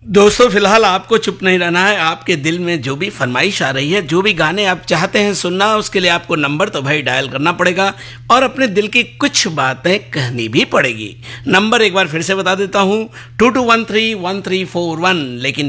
दोस्तों फिलहाल आपको चुप नहीं रहना है। आपके दिल में जो भी फरमाइश आ रही है, जो भी गाने आप चाहते हैं सुनना, उसके लिए आपको नंबर तो भाई डायल करना पड़ेगा और अपने दिल की कुछ बातें कहनी भी पड़ेगी। नंबर एक बार फिर से बता देता हूँ, 22131341। लेकिन